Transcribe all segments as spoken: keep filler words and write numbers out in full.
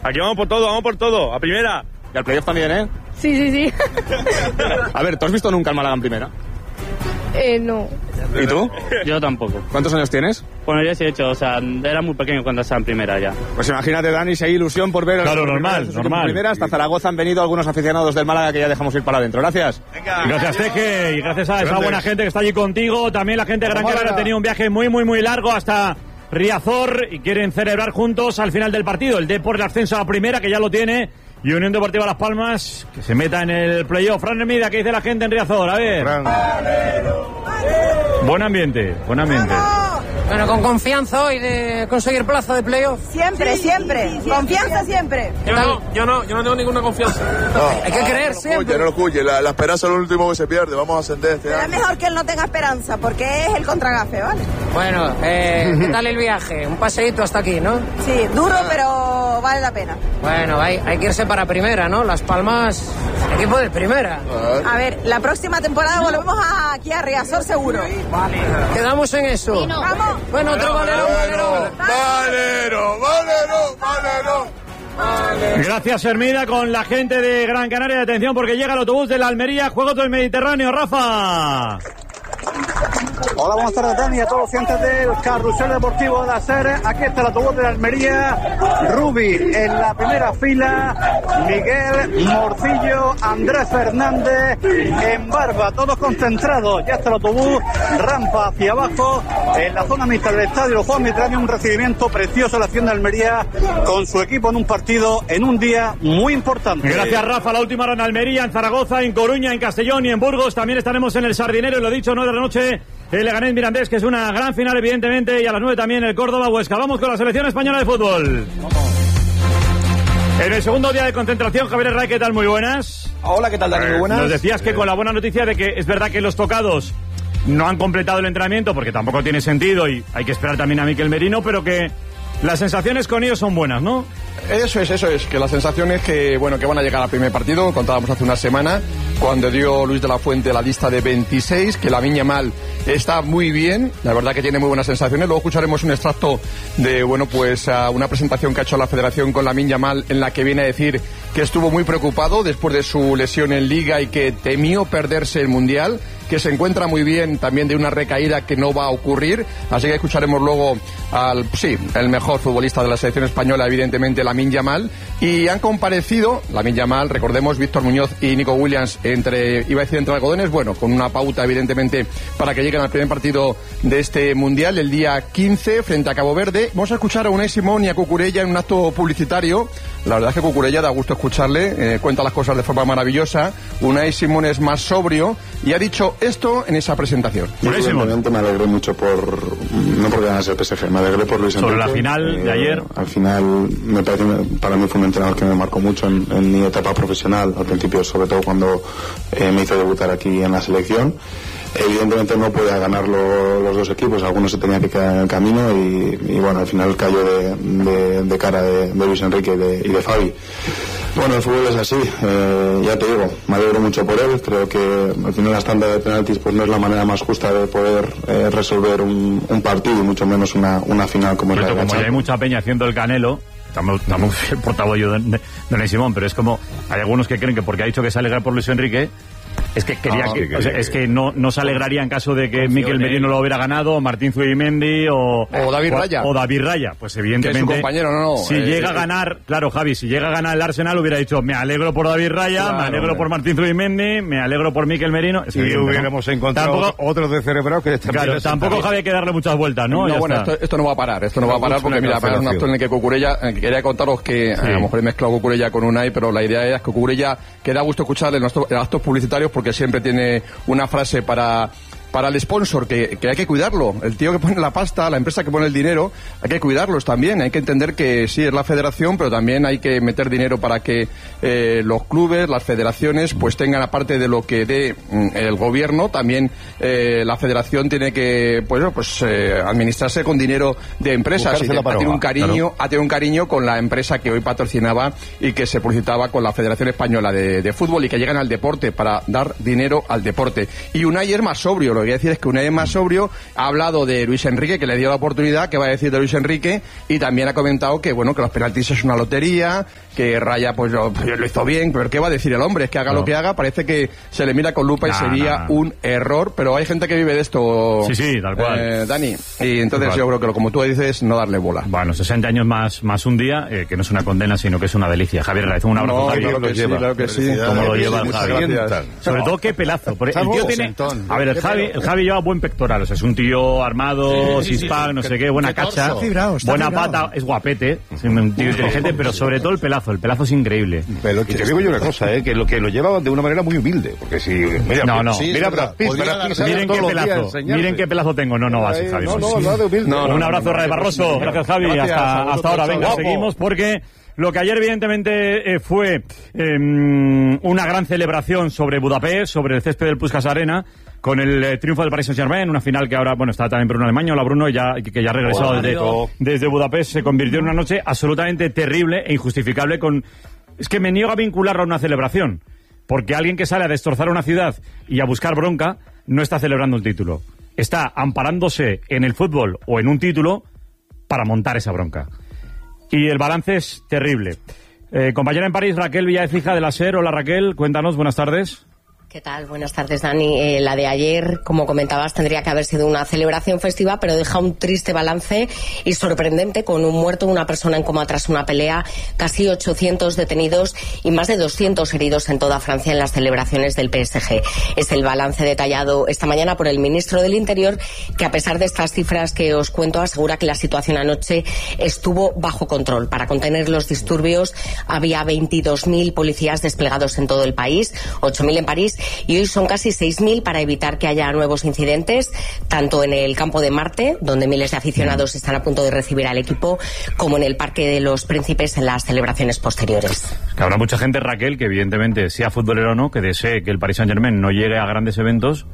Aquí vamos por todo, vamos por todo, a primera. Y al playoff también, ¿eh? Sí, sí, sí. A ver, ¿tú has visto nunca el Málaga en primera? Eh, no. ¿Y tú? Yo tampoco. ¿Cuántos años tienes? Bueno, yo sí he hecho, o sea, era muy pequeño cuando estaba en primera ya. Pues imagínate, Dani, si hay ilusión por ver... Claro, normal, normal. Primera, hasta Zaragoza han venido algunos aficionados del Málaga que ya dejamos ir para adentro. Gracias. Venga. Gracias, Teje, y gracias a esa Grandes. buena gente que está allí contigo. También la gente de Gran Canaria ha tenido un viaje muy, muy, muy largo hasta Riazor y quieren celebrar juntos al final del partido. El Depor, el ascenso a la primera, que ya lo tiene, y Unión Deportiva Las Palmas, que se meta en el playoff. Fran Hermida, ¿qué dice la gente en Riazor? A ver. Fran. Buen ambiente, buen ambiente. Bueno, con confianza hoy de conseguir plaza de playoff. Siempre, sí, siempre. Sí, sí, confianza sí, siempre. Yo no, yo no, yo no tengo ninguna confianza. No, hay que creer no siempre. Cuye, no lo cuye, la, la esperanza es lo último que se pierde. Vamos a ascender este Pero año. es mejor que él no tenga esperanza, porque es el contragafe, ¿vale? Bueno, eh, ¿qué tal el viaje? Un paseíto hasta aquí, ¿no? Sí, duro, pero vale la pena. Bueno, hay, hay que irse para primera, ¿no? Las Palmas, equipo de primera. A ver, la próxima temporada volvemos a, aquí a Riazor seguro. Vale. Quedamos en eso. Sí, no. Vamos. Bueno, otro valero, valero. Valero, valero, valero. Vale. Gracias, Hermida, con la gente de Gran Canaria. Atención, porque llega el autobús de la Almería. Juego todo el Mediterráneo, Rafa. Hola, buenas tardes, Dani, a todos los clientes del Carrusel Deportivo de la SER. Aquí está el autobús de la Almería. Rubi en la primera fila, Miguel, Morcillo, Andrés Fernández en Barba, todos concentrados. Ya está el autobús, rampa hacia abajo, en la zona mixta del estadio Los Juegos Mediterráneos. Un recibimiento precioso a la acción de Almería con su equipo en un partido, en un día muy importante. Gracias, Rafa. La última hora en Almería, en Zaragoza, en Coruña, en Castellón y en Burgos. También estaremos en el Sardinero, y lo dicho, nueve de la noche, el Leganés Mirandés, que es una gran final, evidentemente, y a las nueve también el Córdoba Huesca. Vamos con la selección española de fútbol. Vamos. En el segundo día de concentración, Javier Herrera, ¿qué tal? Muy buenas. Hola, ¿qué tal, Dani? Muy buenas. Nos decías que con la buena noticia de que es verdad que los tocados no han completado el entrenamiento, porque tampoco tiene sentido y hay que esperar también a Mikel Merino, pero que las sensaciones con ellos son buenas, ¿no? Eso es, eso es, que la sensación es que, bueno, que van a llegar al primer partido. Contábamos hace una semana cuando dio Luis de la Fuente la lista de veintiséis, que Lamine Yamal está muy bien, la verdad que tiene muy buenas sensaciones. Luego escucharemos un extracto de, bueno, pues uh, una presentación que ha hecho la Federación con Lamine Yamal, en la que viene a decir que estuvo muy preocupado después de su lesión en Liga y que temió perderse el Mundial, que se encuentra muy bien también de una recaída que no va a ocurrir. Así que escucharemos luego al, sí, el mejor futbolista de la selección española, evidentemente, Lamine Yamal. Y han comparecido, Lamine Yamal, recordemos, Víctor Muñoz y Nico Williams, entre, iba a decir entre algodones, bueno, con una pauta, evidentemente, para que lleguen al primer partido de este Mundial, el día quince, frente a Cabo Verde. Vamos a escuchar a Unai Simón y a Cucurella en un acto publicitario. La verdad es que Cucurella da gusto escucharle, eh, cuenta las cosas de forma maravillosa. Unai Simón es más sobrio y ha dicho esto en esa presentación. Evidentemente me alegré mucho por, no porque ganase el P S G, me alegré por Luis Enrique. Sobre la final eh, de ayer. Al final, me parece, para mí fue un entrenador que me marcó mucho en, en mi etapa profesional, al principio, sobre todo cuando eh, me hizo debutar aquí en la selección. Evidentemente no podía ganar lo, los dos equipos, algunos se tenían que quedar en el camino y, y bueno, al final cayó de, de, de cara de, de Luis Enrique y de, y de Fabi. Bueno, el fútbol es así, eh, ya te digo, me alegro mucho por él, creo que al final las tandas de penaltis pues no es la manera más justa de poder eh, resolver un, un partido y mucho menos una, una final como es la de la Como ya hay Champions. mucha peña haciendo el Canelo, estamos, estamos el portavoz yo de, de, de Unai Simón, pero es como, hay algunos que creen que porque ha dicho que se alegra por Luis Enrique, es que quería Ah, que, que, o sea, que, es que no, no se alegraría en caso de que Mikel Merino lo hubiera ganado, o Martín Zubimendi o, o David Raya. O, o David Raya, pues evidentemente. Que es su compañero, no, no. Si eh, llega eh, a ganar, claro, Javi, si llega a ganar el Arsenal hubiera dicho, me alegro por David Raya, claro, me alegro hombre. por Martín Zubimendi, me alegro por Mikel Merino. Es Y evidente, hubiéramos ¿no? encontrado Tampoco, otros de cerebrado que también claro, les tampoco sentaría. Javi hay que darle muchas vueltas, ¿no? No, Ya bueno, está. esto, esto no va a parar, esto no va a parar porque, mira, para un acto en el que Cucurella, eh, quería contaros que Sí. a lo mejor he mezclado Cucurella con Unai, pero la idea es que Cucurella, que da gusto escucharle en los en actos publicitarios porque siempre tiene una frase para para el sponsor, que, que hay que cuidarlo. El tío que pone la pasta, la empresa que pone el dinero, hay que cuidarlos también. Hay que entender que sí, es la federación, pero también hay que meter dinero para que eh, los clubes, las federaciones, pues tengan, aparte de lo que dé mm, el gobierno, también eh, la federación tiene que, pues, pues eh, administrarse con dinero de empresas. Y Buscarse la ha tenido paroja, un cariño, claro. ha tenido un cariño con la empresa que hoy patrocinaba y que se publicitaba con la Federación Española de, de Fútbol, y que llegan al deporte para dar dinero al deporte. Y Unai es más sobrio. Lo que quiero decir es que Unai es más sobrio, ha hablado de Luis Enrique, que le dio la oportunidad, que va a decir de Luis Enrique, y también ha comentado que, bueno, que los penaltis es una lotería, que Raya, pues lo, lo hizo bien, pero ¿qué va a decir el hombre? Es que haga no. lo que haga, parece que se le mira con lupa y nah, sería nah. un error, pero hay gente que vive de esto. Sí, sí, tal cual. Eh, Dani, y entonces yo creo que, como tú dices, no darle bola. Bueno, sesenta años más, más un día, eh, que no es una condena, sino que es una delicia. Javier, le hago un abrazo. No, Javier, claro que sí, claro que sí. ¿Cómo lo lleva el Javi? Sobre todo, qué pelazo. El tío tiene... A ver, el Javi, el Javi lleva buen pectoral, o sea, es un tío armado, sí, six pack, no sé qué, buena cacha, buena pata, es guapete, es un tío inteligente, pero sobre todo el pelazo, el pelazo es increíble. Pero y te digo yo una cosa, eh, que lo que lo lleva de una manera muy humilde, porque si mira, no, no. Sí, mira, Brad Pitt, Brad Pitt, miren qué pelazo, miren qué pelazo tengo, no, no va así, Javi. No, no, no, de humilde. No, un abrazo, Ray Barroso, gracias, Javi, hasta hasta ahora, venga, seguimos porque lo que ayer evidentemente eh, fue eh, una gran celebración sobre Budapest, sobre el césped del Puskás Arena, con el eh, triunfo del Paris Saint-Germain, una final que ahora, bueno, está también Bruno Alemán. Hola Bruno, ya, que ya ha regresado oh, desde, desde Budapest, se convirtió en una noche absolutamente terrible e injustificable con... Es que me niego a vincularlo a una celebración, porque alguien que sale a destrozar una ciudad y a buscar bronca no está celebrando un título. Está amparándose en el fútbol o en un título para montar esa bronca. Y el balance es terrible. Eh, compañera en París, Raquel Villaécija de la SER. Hola Raquel, cuéntanos, buenas tardes. ¿Qué tal? Buenas tardes, Dani. Eh, la de ayer, como comentabas, tendría que haber sido una celebración festiva, pero deja un triste balance y sorprendente, con un muerto, una persona en coma tras una pelea, casi ochocientos detenidos y más de doscientos heridos en toda Francia en las celebraciones del P S G. Es el balance detallado esta mañana por el ministro del Interior, que a pesar de estas cifras que os cuento, asegura que la situación anoche estuvo bajo control. Para contener los disturbios había veintidós mil policías desplegados en todo el país, ocho mil en París, y hoy son casi seis mil para evitar que haya nuevos incidentes, tanto en el campo de Marte, donde miles de aficionados están a punto de recibir al equipo, como en el Parque de los Príncipes en las celebraciones posteriores. Que habrá mucha gente, Raquel, que evidentemente, sea futbolero o no, que desee que el Paris Saint-Germain no llegue a grandes eventos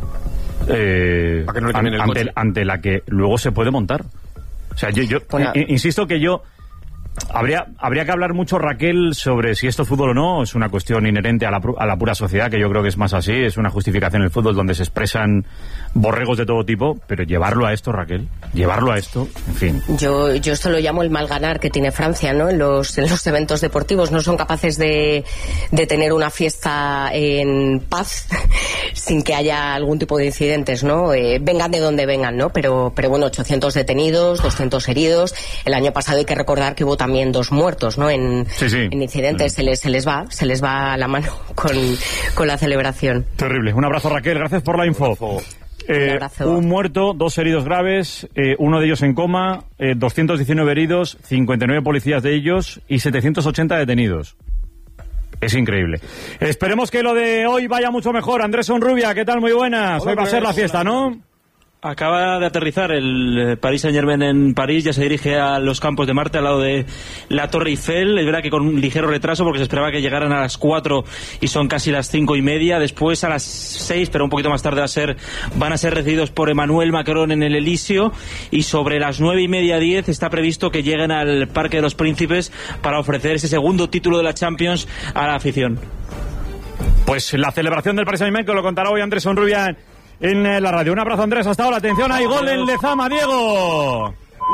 eh, no an, ante, ante la que luego se puede montar. O sea, yo, yo bueno, insisto que yo... Habría, habría que hablar mucho, Raquel, sobre si esto es fútbol o no. Es una cuestión inherente a la, a la pura sociedad, que yo creo que es más así. Es una justificación en el fútbol donde se expresan borregos de todo tipo. Pero llevarlo a esto, Raquel, llevarlo a esto, en fin. Yo, yo esto lo llamo el mal ganar que tiene Francia, ¿no? En los, en los eventos deportivos no son capaces de, de tener una fiesta en paz sin que haya algún tipo de incidentes, ¿no? Eh, vengan de donde vengan, ¿no? Pero, pero bueno, ochocientos detenidos, doscientos heridos. El año pasado hay que recordar que hubo también dos muertos, ¿no? En, sí, sí. en incidentes. Sí. Se les, se les va, se les va la mano con, con la celebración. Terrible. Un abrazo, Raquel. Gracias por la info. Eh, un abrazo. Un muerto, dos heridos graves, eh, uno de ellos en coma, eh, doscientos diecinueve heridos, cincuenta y nueve policías de ellos y setecientos ochenta detenidos. Es increíble. Esperemos que lo de hoy vaya mucho mejor. Andrés Onrubia, ¿qué tal? Muy buenas. Hoy va a ser la fiesta, ¿no? Acaba de aterrizar el Paris Saint-Germain en París, ya se dirige a los campos de Marte al lado de la Torre Eiffel. Es verdad que con un ligero retraso porque se esperaba que llegaran a las cuatro y son casi las cinco y media. Después a las seis, pero un poquito más tarde va a ser, van a ser recibidos por Emmanuel Macron en el Elíseo, y sobre las nueve y media, diez está previsto que lleguen al Parque de los Príncipes para ofrecer ese segundo título de la Champions a la afición. Pues la celebración del Paris Saint-Germain, que lo contará hoy Andrés Onrubia en la radio. Un abrazo, Andrés, hasta ahora. Atención, hay gol en Lezama, Diego.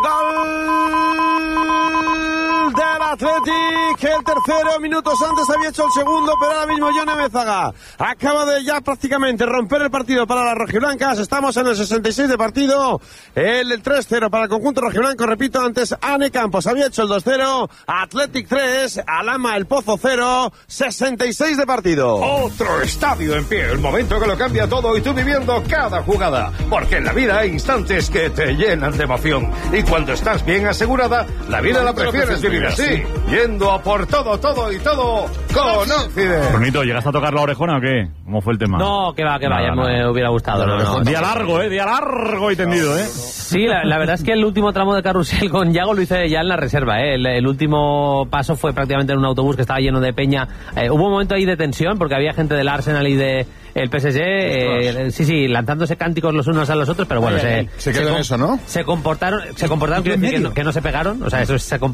Gol del Athletic, el tercero, minutos antes había hecho el segundo, pero ahora mismo Yone Mézaga acaba de ya prácticamente romper el partido para las rojiblancas. Estamos en el sesenta y seis de partido, el tres cero para el conjunto rojiblanco. Repito, antes Ane Campos había hecho el dos cero, Athletic tres, Alama el Pozo cero, sesenta y seis de partido. Otro estadio en pie, el momento que lo cambia todo y tú viviendo cada jugada, porque en la vida hay instantes que te llenan de emoción, y cuando estás bien asegurada, la vida la prefieres vivir así, yendo a por todo, todo y todo con Occident. Brunito, ¿llegaste a tocar la orejona o qué? ¿Cómo fue el tema? No, que va, que va, ya no, me no. hubiera gustado. No, no, no, día largo, ¿eh? Día largo y tendido, ¿eh? Sí, la, la verdad es que el último tramo de carrusel con Yago lo hice ya en la reserva, ¿eh? El, el último paso fue prácticamente en un autobús que estaba lleno de peña. Eh, hubo un momento ahí de tensión porque había gente del Arsenal y de el P S G, eh, sí, sí, lanzándose cánticos los unos a los otros, pero bueno, se, se quedó en eso, ¿no? Se comportaron, se comportaron, quiero decir que no, que no se pegaron, o sea, eso es, se comportaron,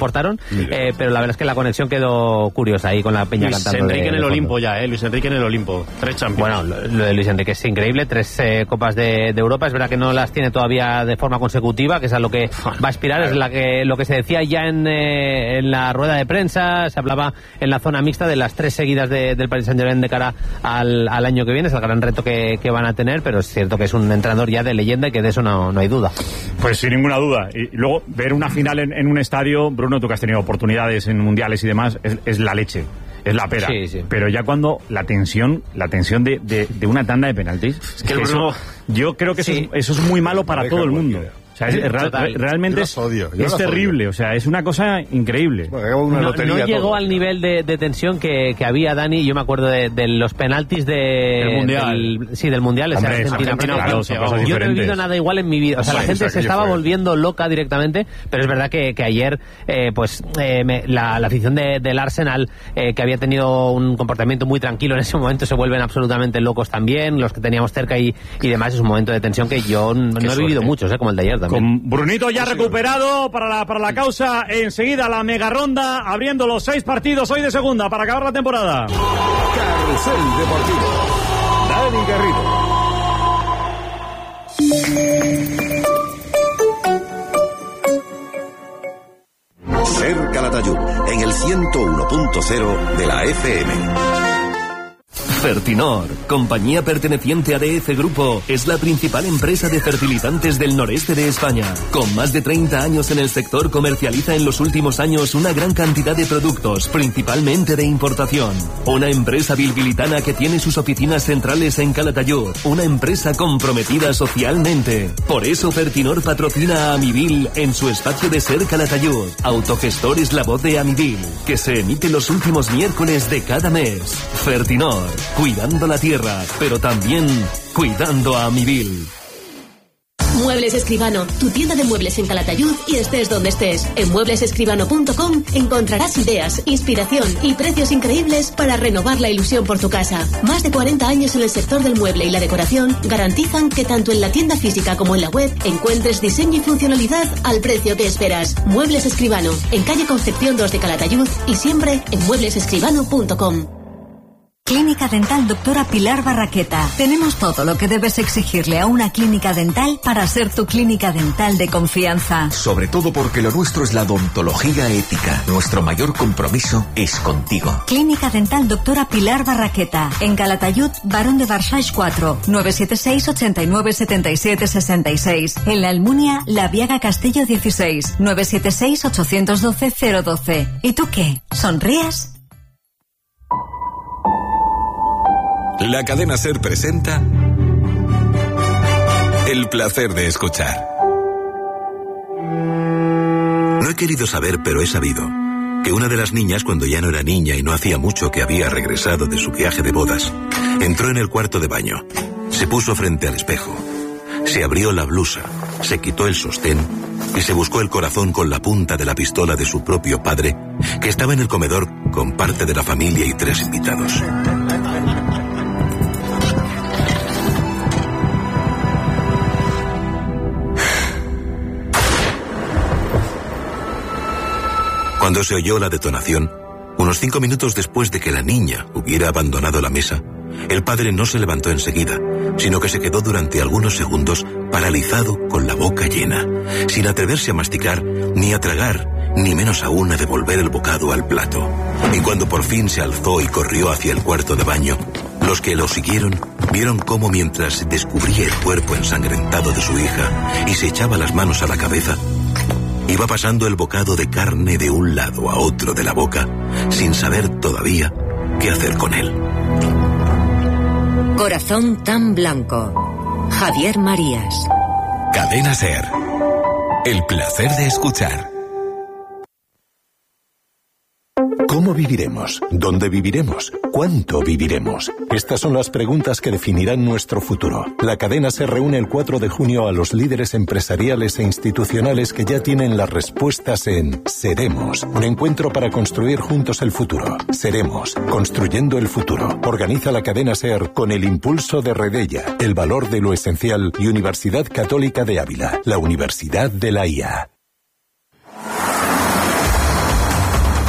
eh, pero la verdad es que la conexión quedó curiosa ahí con la peña Luis cantando. Enrique de, en el de Olimpo ya, ¿eh? Luis Enrique en el Olimpo. Tres Champions. Bueno, lo, lo de Luis Enrique es increíble. Tres eh, Copas de, de Europa. Es verdad que no las tiene todavía de forma consecutiva, que es a lo que va a aspirar. Es la que, lo que se decía ya en, eh, en la rueda de prensa. Se hablaba en la zona mixta de las tres seguidas de, del Paris Saint-Germain de cara al, al año que viene. Es el gran reto que, que van a tener, pero es cierto que es un entrenador ya de leyenda y que de eso no, no hay duda. Pues sin ninguna duda. Y luego ver una final en, en un estadio, Bruno, tú que has tenido oportunidades en mundiales y demás, es, es la leche. Es la pera. Sí, sí. Pero ya cuando la tensión, la tensión de, de, de una tanda de penaltis, es que eso, yo creo que eso, sí. es, eso es muy malo para todo el mundo. O sea, es, real, realmente es, odio, es terrible, odio. O sea, es una cosa increíble. Bueno, una no, no llegó todo. Al nivel de, de tensión que, que había, Dani. Yo me acuerdo de, de los penaltis de, del Mundial. Del, sí, del Mundial. Hombre, Argentina, Argentina, claro, yo, yo no he vivido nada igual en mi vida. O sea, la gente se estaba fue. volviendo loca directamente, pero es verdad que, que ayer, eh, pues, eh, me, la, la afición de, del Arsenal, eh, que había tenido un comportamiento muy tranquilo en ese momento, se vuelven absolutamente locos también. Los que teníamos cerca y, y demás, es un momento de tensión que yo no he suerte. vivido muchos, eh, como el de ayer también. Con Brunito ya recuperado para la, para la causa. Enseguida la mega ronda, abriendo los seis partidos hoy de segunda para acabar la temporada. Carrusel Deportivo. Dani Garrido. Ser Calatayud en el ciento uno punto cero de la F M. Fertinor, compañía perteneciente a D F Grupo, es la principal empresa de fertilizantes del noreste de España. Con más de treinta años en el sector, comercializa en los últimos años una gran cantidad de productos, principalmente de importación. Una empresa bilbilitana que tiene sus oficinas centrales en Calatayud, una empresa comprometida socialmente. Por eso Fertinor patrocina a Amibil en su espacio de Ser Calatayud. Autogestor es la voz de Amibil, que se emite los últimos miércoles de cada mes. Fertinor, cuidando la tierra, pero también cuidando a Amibil. Muebles Escribano, tu tienda de muebles en Calatayud y estés donde estés. En muebles escribano punto com encontrarás ideas, inspiración y precios increíbles para renovar la ilusión por tu casa. Más de cuarenta años en el sector del mueble y la decoración garantizan que tanto en la tienda física como en la web encuentres diseño y funcionalidad al precio que esperas. Muebles Escribano, en calle Concepción dos de Calatayud y siempre en muebles escribano punto com. Clínica Dental Doctora Pilar Barraqueta. Tenemos todo lo que debes exigirle a una clínica dental para ser tu clínica dental de confianza. Sobre todo porque lo nuestro es la odontología ética. Nuestro mayor compromiso es contigo. Clínica Dental Doctora Pilar Barraqueta. En Calatayud, Barón de Barsage cuatro, nueve siete seis, ochenta y nueve, setenta y siete, sesenta y seis. En La Almunia, La Viaga Castillo dieciséis, nueve siete seis, ochocientos doce, cero doce. ¿Y tú qué? ¿Sonríes? La cadena SER presenta El placer de escuchar. No he querido saber, pero he sabido que una de las niñas, cuando ya no era niña y no hacía mucho que había regresado de su viaje de bodas, entró en el cuarto de baño, se puso frente al espejo, se abrió la blusa, se quitó el sostén y se buscó el corazón con la punta de la pistola de su propio padre, que estaba en el comedor con parte de la familia y tres invitados. Cuando se oyó la detonación, unos cinco minutos después de que la niña hubiera abandonado la mesa, el padre no se levantó enseguida, sino que se quedó durante algunos segundos paralizado con la boca llena, sin atreverse a masticar, ni a tragar, ni menos aún a devolver el bocado al plato. Y cuando por fin se alzó y corrió hacia el cuarto de baño, los que lo siguieron vieron cómo mientras descubría el cuerpo ensangrentado de su hija y se echaba las manos a la cabeza, iba pasando el bocado de carne de un lado a otro de la boca, sin saber todavía qué hacer con él. Corazón tan blanco. Javier Marías. Cadena SER. El placer de escuchar. ¿Cómo viviremos? ¿Dónde viviremos? ¿Cuánto viviremos? Estas son las preguntas que definirán nuestro futuro. La cadena se reúne el cuatro de junio a los líderes empresariales e institucionales que ya tienen las respuestas en Seremos, un encuentro para construir juntos el futuro. Seremos, construyendo el futuro. Organiza la cadena SER con el impulso de Redella, el valor de lo esencial y Universidad Católica de Ávila, la Universidad de la I A.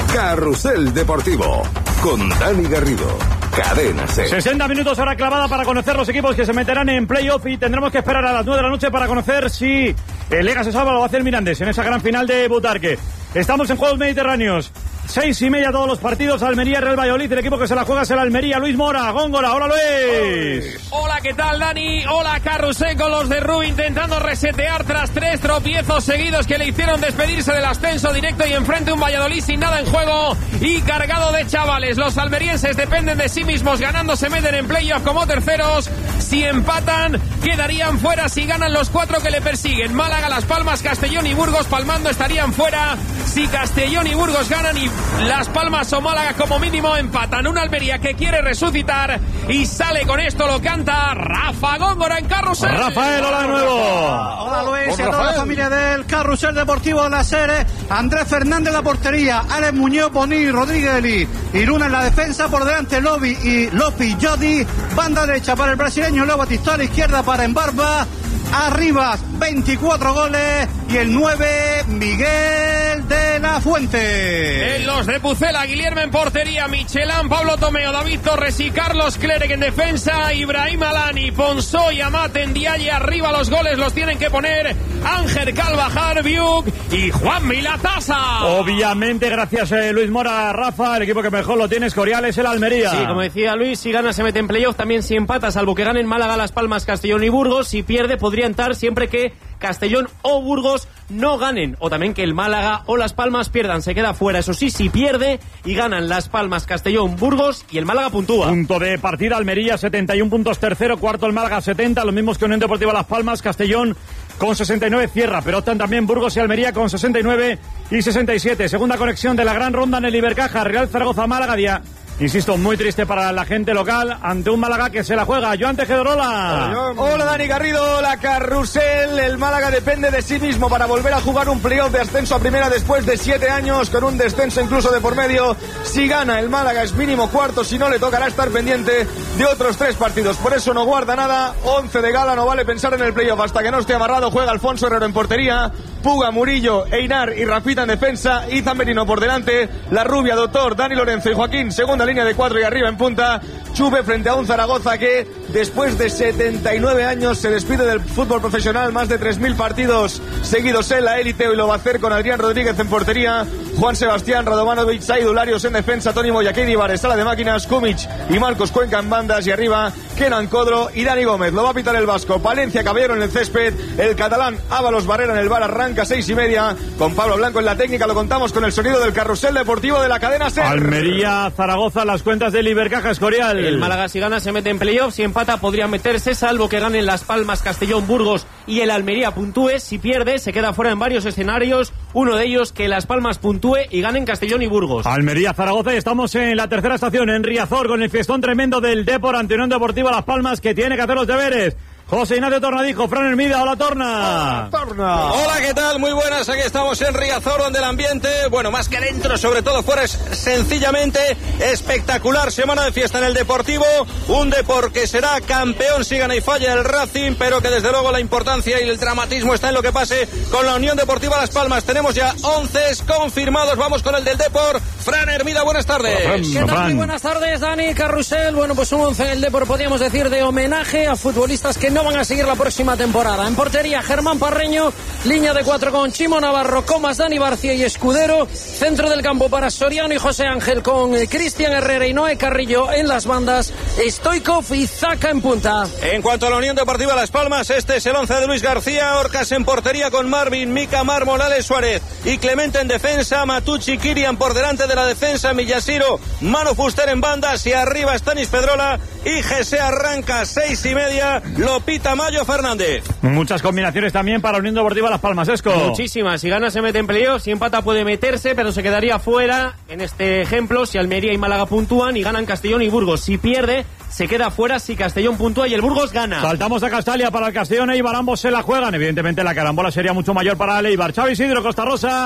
Carrusel Deportivo con Dani Garrido. Cadena Ser. sesenta minutos hora clavada para conocer los equipos que se meterán en playoff y tendremos que esperar a las nueve de la noche para conocer si el Lega se salva o lo va a hacer el Mirandés en esa gran final de Butarque. Estamos en Juegos Mediterráneos. Seis y media todos los partidos. Almería, Real Valladolid. El equipo que se la juega es el Almería. Luis Mora, Góngora. Hola, Luis. Hola, ¿qué tal, Dani? Hola, Carrusel, con los de Rubí intentando resetear tras tres tropiezos seguidos que le hicieron despedirse del ascenso directo y enfrente un Valladolid sin nada en juego y cargado de chavales. Los almerienses dependen de sí mismos. Ganando se meten en playoff como terceros. Si empatan, quedarían fuera. Si ganan los cuatro que le persiguen. Málaga, Las Palmas, Castellón y Burgos palmando estarían fuera. Si Castellón y Burgos ganan y Las Palmas o Málaga como mínimo empatan. Una Almería que quiere resucitar y sale con esto, lo canta Rafa Góngora en Carrusel. Rafael, hola de nuevo. Hola Luis y a toda la familia del Carrusel Deportivo de la Serie. Andrés Fernández en la portería, Alex Muñoz, Boní, Rodríguez Eli, Iruna en la defensa, por delante Lobi y Lopi Jodi, banda derecha para el brasileño Leo Batista, a la izquierda para Embarba. Arriba, veinticuatro goles y el nueve, Miguel de la Fuente. En los de Pucela, Guillermo en portería, Michelán, Pablo Tomeo, David Torres y Carlos Clerec en defensa, Ibrahim Alani, Ponsó y Amat en Dialle. Arriba los goles los tienen que poner Ángel Calvajar, Biuk y Juan Milatasa. Obviamente, gracias eh, Luis Mora, Rafa, el equipo que mejor lo tiene es Corial, es el Almería. Sí, como decía Luis, si gana se mete en playoff, también si empata, salvo que ganen Málaga, Las Palmas, Castellón y Burgos. Si pierde, podría entrar siempre que Castellón o Burgos no ganen, o también que el Málaga o Las Palmas pierdan, se queda fuera. Eso sí, si pierde y ganan Las Palmas, Castellón, Burgos y el Málaga puntúa. Punto de partida, Almería setenta y uno puntos tercero, cuarto el Málaga setenta, los mismos que Unión Deportiva Las Palmas, Castellón con sesenta y nueve cierra, pero optan también Burgos y Almería con sesenta y nueve y sesenta y siete. Segunda conexión de la gran ronda en el Ibercaja, Real Zaragoza Málaga, día, insisto, muy triste para la gente local ante un Málaga que se la juega. Joan Tejedorola. Hola Dani Garrido, hola Carrusel. El Málaga depende de sí mismo para volver a jugar un playoff de ascenso a primera después de siete años, con un descenso incluso de por medio. Si gana el Málaga es mínimo cuarto, si no le tocará estar pendiente de otros tres partidos. Por eso no guarda nada, once de gala, no vale pensar en el playoff hasta que no esté amarrado. Juega Alfonso Herrero en portería, Puga, Murillo, Einar y Rafita en defensa, Izan Merino por delante, La Rubia, Doctor, Dani Lorenzo y Joaquín, segunda línea de cuatro y arriba en punta. Chuve frente a un Zaragoza que después de setenta y nueve años se despide del fútbol profesional, más de tres mil partidos seguidos en la élite, y lo va a hacer con Adrián Rodríguez en portería, Juan Sebastián, Radovanovic, Said Ularios en defensa, Toni Moyaquini, Vares, sala de máquinas, Kumic y Marcos Cuenca en bandas, y arriba Kenan Codro y Dani Gómez. Lo va a pitar el vasco Palencia Caballero en el césped, el catalán Ábalos Barrera en el bar. Arranca seis y media con Pablo Blanco en la técnica. Lo contamos con el sonido del Carrusel Deportivo de la cadena SER. Almería, Zaragoza, las cuentas del Ibercaja, Escorial. El Málaga si gana se mete en playoff, si empata podría meterse, salvo que ganen Las Palmas, Castellón, Burgos y el Almería puntúe. Si pierde se queda fuera en varios escenarios, uno de ellos que Las Palmas puntúe y ganen Castellón y Burgos. Almería, Zaragoza, y estamos en la tercera estación en Riazor con el fiestón tremendo del Depor ante Unión Deportiva Las Palmas, que tiene que hacer los deberes. José Ignacio Tornadijo, Fran Hermida, hola Torna. Hola, Torna. Hola, ¿qué tal? Muy buenas, aquí estamos en Riazor, donde el ambiente, bueno, más que dentro, sobre todo fuera, es sencillamente espectacular. Semana de fiesta en el Deportivo, un Depor que será campeón si gana y falla el Racing, pero que desde luego la importancia y el dramatismo está en lo que pase con la Unión Deportiva Las Palmas. Tenemos ya once confirmados, vamos con el del Depor. Fran Hermida, buenas tardes. Hola, ¿qué tal? Muy buenas tardes, Dani, Carrusel. Bueno, pues un once en el Depor, podríamos decir, de homenaje a futbolistas que no van a seguir la próxima temporada. En portería, Germán Parreño, línea de cuatro con Chimo Navarro, Comas, Dani Barcia y Escudero, centro del campo para Soriano y José Ángel, con eh, Cristian Herrera y Noé Carrillo en las bandas, Stoikov y Zaca en punta. En cuanto a la Unión Deportiva Las Palmas, este es el once de Luis García. Orcas en portería con Marvin, Mica, Mar, Morales, Suárez y Clemente en defensa, Matucci, Kirian por delante de la defensa, Millasiro, Manu Fuster en bandas y arriba Stanis Pedrola y Gese. Arranca seis y media, Lopita Mayo Fernández. Muchas combinaciones también para Unión Deportiva Las Palmas, Esco. Muchísimas, si gana se mete en playoff, si empata puede meterse, pero se quedaría fuera, en este ejemplo, si Almería y Málaga puntúan y ganan Castellón y Burgos. Si pierde, se queda fuera si Castellón puntúa y el Burgos gana. Saltamos a Castalia para el Castellón, Eibar, ambos se la juegan. Evidentemente la carambola sería mucho mayor para el Eibar. Xavi Isidro, Costa Rosa.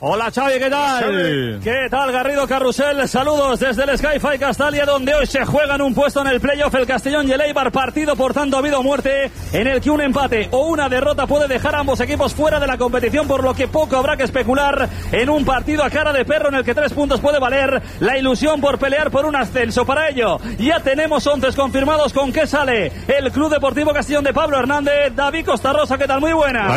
Hola Xavi, ¿qué tal? Xavi. ¿Qué tal Garrido Carrusel? Saludos desde el Sky-Fi Castalia, donde hoy se juegan un puesto en el playoff el Castellón y el Eibar, partido por tanto habido o muerte, en el que un empate o una derrota puede dejar a ambos equipos fuera de la competición, por lo que poco habrá que especular en un partido a cara de perro en el que tres puntos puede valer la ilusión por pelear por un ascenso. Para ello ya tenemos once confirmados. ¿Con qué sale el Club Deportivo Castellón de Pablo Hernández? David Costarrosa, ¿qué tal? Muy buenas.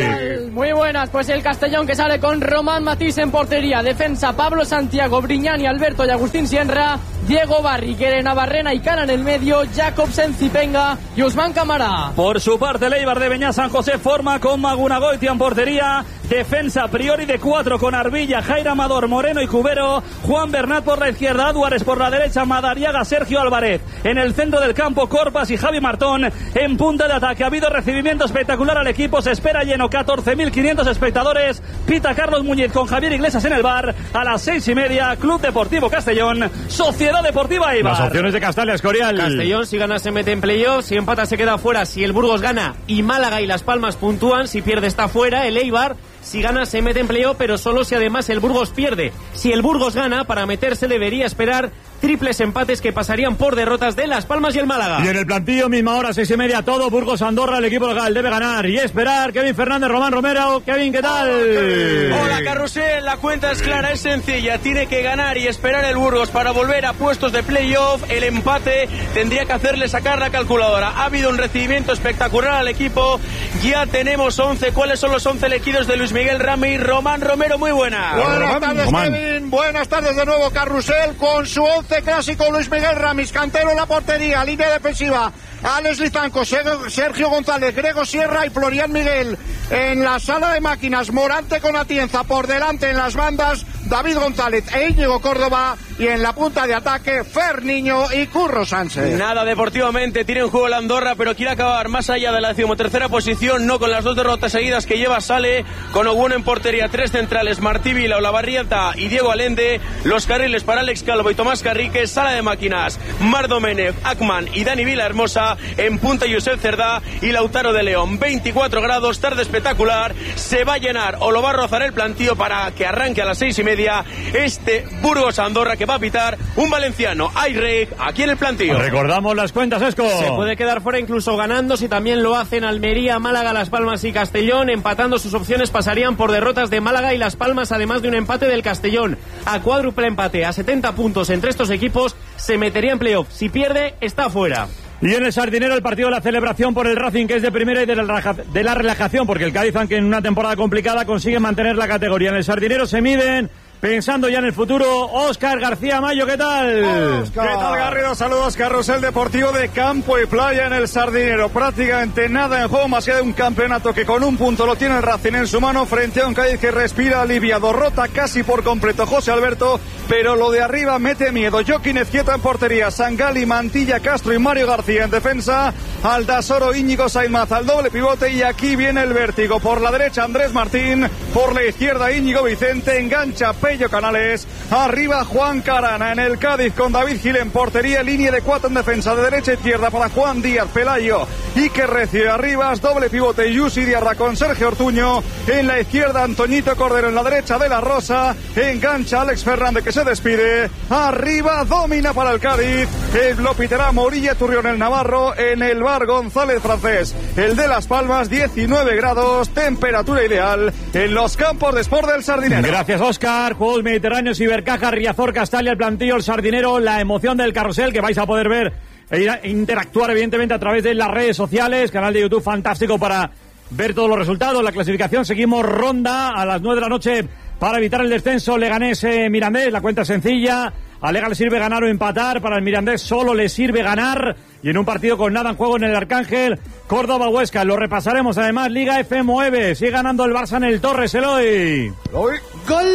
Muy buenas, pues el Castellón que sale con Román Matís en portería, defensa Pablo Santiago, Briñani, Alberto y Agustín Sierra, Diego Barri, Guere Navarrena y Cana en el medio, Jacobsen, Zipenga y Usman Camara. Por su parte, el Eibar de Beñá San José forma con Magunagoitia en portería, defensa Priori de cuatro con Arbilla, Jair Amador, Moreno y Cubero, Juan Bernat por la izquierda, Álvarez por la derecha, Madariaga, Sergio Álvarez en el centro del campo, Corpas y Javi Martón en punta de ataque. Ha habido recibimiento espectacular al equipo, se espera lleno, catorce mil quinientos espectadores, pita Carlos Muñiz con Javier Iglesias en el bar. A las seis y media, Club Deportivo Castellón, Sociedad Deportiva Eibar. Las opciones de Castalia, Escorial. Castellón, si gana se mete en playoff, si empata se queda fuera, si el Burgos gana y Málaga y Las Palmas puntúan, si pierde está fuera. El Eibar, si gana se mete en playoff, pero solo si además el Burgos pierde. Si el Burgos gana, para meterse debería esperar triples empates que pasarían por derrotas de Las Palmas y el Málaga. Y en el plantillo, misma hora, seis y media, todo Burgos Andorra, el equipo local debe ganar y esperar. Kevin Fernández, Román Romero. Kevin, ¿qué tal? Hola, Carrusel, la cuenta es clara, es sencilla, tiene que ganar y esperar el Burgos para volver a puestos de playoff. El empate tendría que hacerle sacar la calculadora. Ha habido un recibimiento espectacular al equipo, ya tenemos once. ¿Cuáles son los once elegidos de Luis Miguel Rami? Román Romero, muy buena. Buenas tardes, Román. Kevin, buenas tardes de nuevo, Carrusel, con su once clásico. Luis Miguel Ramis, Cantero en la portería, línea defensiva, Alex Lizanco, Sergio González, Grego Sierra y Florian Miguel. En la sala de máquinas, Morante con Atienza, por delante en las bandas, David González e Íñigo Córdoba, y en la punta de ataque, Fer Niño y Curro Sánchez. Nada, deportivamente tiene en juego la Andorra, pero quiere acabar más allá de la decimotercera posición, no con las dos derrotas seguidas que lleva. Sale con Oguno en portería, tres centrales, Martí Vila, Olavarrieta y Diego Alende, los carriles para Alex Calvo y Tomás Carrique, sala de máquinas, Mar Domenech, Akman y Dani Villahermosa, en punta Josep Cerdá y Lautaro de León. veinticuatro grados, tarde espectacular, se va a llenar o lo va a rozar el plantío para que arranque a las seis y media este Burgos Andorra, que va a pitar un valenciano, Ayrek, aquí en el plantío. Recordamos las cuentas, Esco. Se puede quedar fuera incluso ganando, si también lo hacen Almería, Málaga, Las Palmas y Castellón. Empatando, sus opciones pasarían por derrotas de Málaga y Las Palmas, además de un empate del Castellón. A cuádruple empate, a setenta puntos entre estos equipos, se metería en playoff. Si pierde, está fuera. Y en el Sardinero, el partido de la celebración por el Racing, que es de primera y de la, de la relajación, porque el Cádiz, aunque en una temporada complicada, consigue mantener la categoría. En el Sardinero se miden, pensando ya en el futuro, Óscar García Mayo, ¿qué tal? Oscar. ¿Qué tal, Garrido? Saludos, Carrusel Deportivo de campo y playa en el Sardinero. Prácticamente nada en juego, más allá de un campeonato que con un punto lo tiene el Racing en su mano, frente a un Cádiz que respira aliviado. Rota casi por completo José Alberto, pero lo de arriba mete miedo. Joaquín Ezquieta en portería, Sangali, Mantilla, Castro y Mario García en defensa, Aldasoro, Íñigo Sainz al doble pivote, y aquí viene el vértigo. Por la derecha Andrés Martín, por la izquierda Íñigo Vicente, engancha Pello Canales, arriba Juan Carana. En el Cádiz, con David Gil en portería, línea de cuatro en defensa, de derecha a izquierda para Juan Díaz, Pelayo y que recibe Arribas, doble pivote Yusi Diarra con Sergio Ortuño, en la izquierda Antoñito Cordero, en la derecha de la Rosa, engancha Alex Fernández que se despide, arriba domina para el Cádiz, el lo pitará Morilla Turrión el Navarro, en el bar González Francés, el de Las Palmas, diecinueve grados, temperatura ideal en los campos de Sport del Sardinero. Gracias, Óscar. Juegos Mediterráneos, Ibercaja, Riazor, Castalia, el plantillo, el Sardinero, la emoción del carrusel que vais a poder ver e interactuar evidentemente a través de las redes sociales, canal de YouTube fantástico para ver todos los resultados, la clasificación. Seguimos ronda a las nueve de la noche para evitar el descenso. Leganés eh, Mirandés, la cuenta es sencilla. A Lega le sirve ganar o empatar, para el Mirandés solo le sirve ganar, y en un partido con nada en juego en el Arcángel, Córdoba Huesca. Lo repasaremos además. Liga F nueve, sigue ganando el Barça en el Torres, Eloy. Eloy. ¡Gol!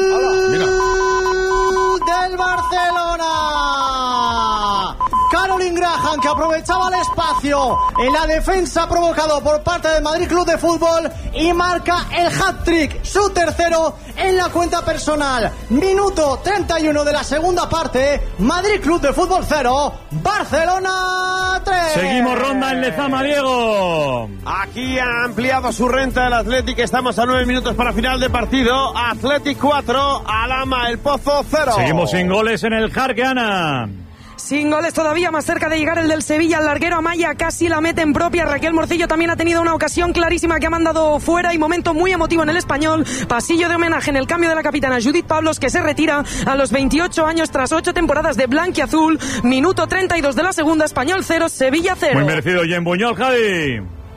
Mira. Del Barcelona. Caroline Martin Graham, que aprovechaba el espacio en la defensa provocado por parte del Madrid Club de Fútbol y marca el hat-trick, su tercero en la cuenta personal. Minuto treinta y uno de la segunda parte, Madrid Club de Fútbol cero, Barcelona tres. Seguimos ronda en Lezama, Diego. Aquí ha ampliado su renta el Athletic, estamos a nueve minutos para final de partido. Athletic cuatro, Alama El Pozo cero. Seguimos sin goles en el Jarqueana. Sin goles todavía, más cerca de llegar el del Sevilla, el larguero Amaya casi la mete en propia. Raquel Morcillo también ha tenido una ocasión clarísima que ha mandado fuera y momento muy emotivo en el Español. Pasillo de homenaje en el cambio de la capitana Judith Pablos, que se retira a los veintiocho años tras ocho temporadas de blanquiazul. Minuto treinta y dos de la segunda, Español cero, Sevilla cero. Muy merecido Jen Buñol, Javi.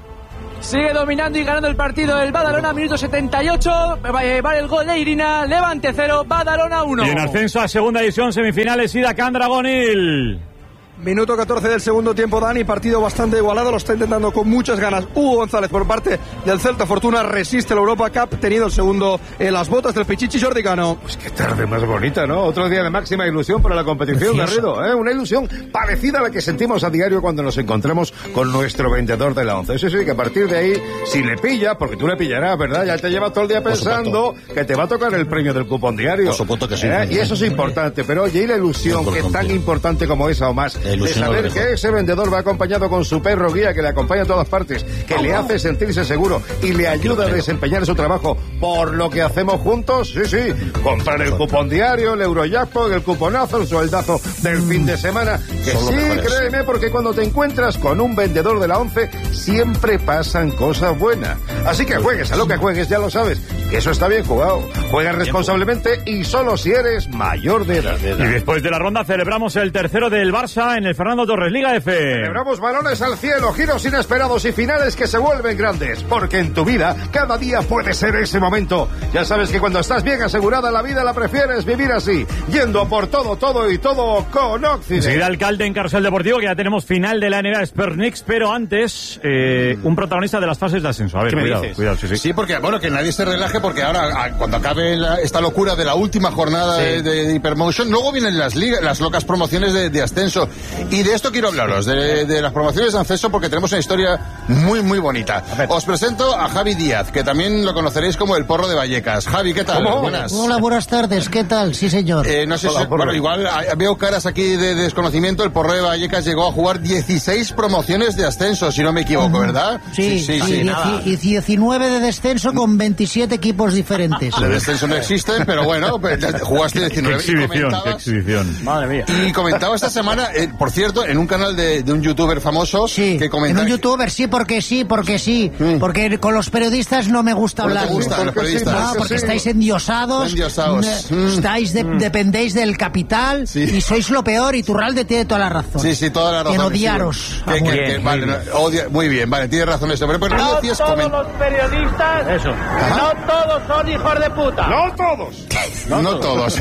Sigue dominando y ganando el partido el Badalona, minuto setenta y ocho. Vale el gol de Irina. Levante cero, Badalona uno. Y en ascenso a segunda división, semifinales, Ida Candragonil. Minuto catorce del segundo tiempo, Dani, partido bastante igualado, lo está intentando con muchas ganas Hugo González por parte del Celta. Fortuna resiste la Europa Cup, tenido el segundo en las botas del Pichichi Jordi Cano. Pues qué tarde más bonita, ¿no? Otro día de máxima ilusión para la competición, Garrido, ¿eh? Una ilusión parecida a la que sentimos a diario cuando nos encontramos con nuestro vendedor de la once. Eso sí, que a partir de ahí, si le pilla, porque tú le pillarás, ¿verdad? Ya te llevas todo el día pensando que te va a tocar el premio del cupón diario. Por supuesto que sí. ¿Eh? Y eso es importante, pero oye, y la ilusión, que es tan importante como esa o más, de saber que ese vendedor va acompañado con su perro guía que le acompaña a todas partes, que le hace sentirse seguro y le ayuda a desempeñar su trabajo por lo que hacemos juntos. Sí, sí, comprar el cupón diario, el Eurojackpot, el cuponazo, el sueldazo del fin de semana. Que sí, créeme, porque cuando te encuentras con un vendedor de la once siempre pasan cosas buenas. Así que juegues a lo que juegues, ya lo sabes, que eso está bien jugado. Juega responsablemente y solo si eres mayor de edad. Y después de la ronda celebramos el tercero del Barça en el Fernando Torres Liga F. Celebramos balones al cielo, giros inesperados y finales que se vuelven grandes, porque en tu vida cada día puede ser ese momento. Ya sabes que cuando estás bien asegurada la vida la prefieres vivir así, yendo por todo, todo y todo con Occidente. Seguirá Alcalde en Carrusel Deportivo, que ya tenemos final de la N B A Spernix, pero antes eh, un protagonista de las fases de ascenso. A ver, ¿Qué cuidado, me dices? cuidado, sí, sí. Sí, porque bueno, que nadie se relaje, porque ahora cuando acabe la, esta locura de la última jornada sí. de, de Hypermotion, luego vienen las ligas, las locas promociones de, de ascenso, y de esto quiero hablaros, de, de las promociones de ascenso, porque tenemos una historia muy muy bonita. Os presento a Javi Díaz, que también lo conoceréis como el Porro de Vallecas. Javi, ¿qué tal? ¿Cómo? Buenas. Hola, buenas tardes, ¿qué tal? Sí, señor. Eh, no sé Hola, si, bueno, igual veo caras aquí de desconocimiento. El Porro de Vallecas llegó a jugar dieciséis promociones de ascenso, si no me equivoco, ¿verdad? Sí, sí, sí. sí nada. Y diecinueve de descenso con veintisiete equipos diferentes. De descenso no existen, pero bueno, jugaste diecinueve. Exhibición, y exhibición. Madre mía. Y comentaba esta semana, eh, por cierto, en un canal de, de un youtuber famoso, sí, que comentaba... En un youtuber, sí, porque sí, porque sí. Mm. Porque con los periodistas no me gusta hablar. ¿No te gustan los periodistas? No, porque sí. estáis endiosados. Endiosados. Mm. Estáis de, mm. dependéis del capital sí. y sois lo peor, y Turralde tiene toda la razón. Sí, sí, toda la razón. En odiaros. Que, que, que, vale, no, odia, muy bien, vale, tienes razón eso. Pero, pero no no decías todos coment... los periodistas, eso. no todos son hijos de puta. No todos. No, no todos.